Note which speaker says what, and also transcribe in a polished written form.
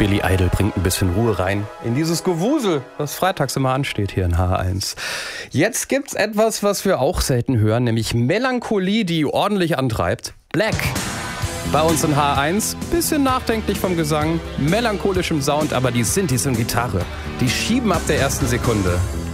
Speaker 1: Billy Idol bringt ein bisschen Ruhe rein in dieses Gewusel, das freitags immer ansteht hier in H1. Jetzt gibt's etwas, was wir auch selten hören, nämlich Melancholie, die ordentlich antreibt. Black. Bei uns in H1, bisschen nachdenklich vom Gesang, melancholischem Sound, aber die Synthes und Gitarre, die schieben ab der ersten Sekunde.